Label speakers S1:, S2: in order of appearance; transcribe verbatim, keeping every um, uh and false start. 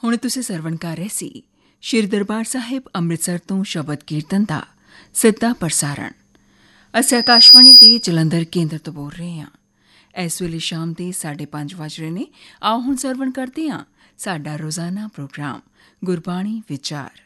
S1: ਹੁਣ ਤੁਸੀਂ ਸਰਵਣ ਕਰ ਰਹੇ ਸੀ ਸ਼੍ਰੀ ਦਰਬਾਰ ਸਾਹਿਬ ਅੰਮ੍ਰਿਤਸਰ ਤੋਂ ਸ਼ਬਦ ਕੀਰਤਨ ਦਾ ਸਿੱਧਾ ਪ੍ਰਸਾਰਣ। ਅਸੀਂ ਆਕਾਸ਼ਵਾਣੀ ਦੇ ਜਲੰਧਰ ਕੇਂਦਰ ਤੋਂ ਬੋਲ ਰਹੇ ਹਾਂ। ਇਸ ਵੇਲੇ ਸ਼ਾਮ ਦੇ ਸਾਢੇ ਪੰਜ ਵੱਜ ਰਹੇ ਨੇ। ਆਓ ਹੁਣ ਸਰਵਣ ਕਰਦੇ ਹਾਂ ਸਾਡਾ ਰੋਜ਼ਾਨਾ ਪ੍ਰੋਗਰਾਮ ਗੁਰਬਾਣੀ ਵਿਚਾਰ।